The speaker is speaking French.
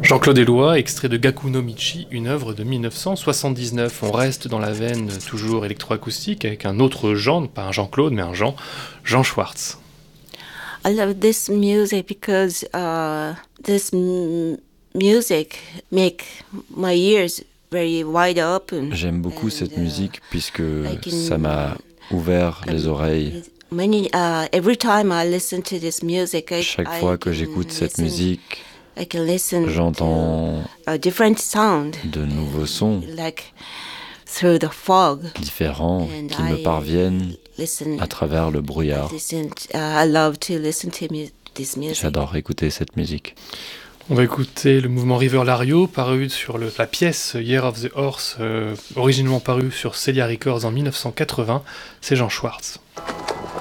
Jean-Claude Éloi, extrait de Gaku no Michi, une œuvre de 1979. On reste dans la veine toujours électroacoustique avec un autre Jean, pas un Jean-Claude, mais un Jean, Jean Schwartz. I love this music because music make my ears very wide open. J'aime beaucoup And, cette musique puisque I can- ça m'a ouvert les oreilles. Every time I listen to this music, Chaque fois que j'écoute cette musique, I can listen j'entends to a different sound, de nouveaux sons like through the fog. différents And qui me parviennent listen, à travers le brouillard. I love to listen to this music. J'adore écouter cette musique. On va écouter le mouvement River Lario, paru sur la pièce Year of the Horse, originellement paru sur Celia Records en 1980. C'est Jean Schwartz.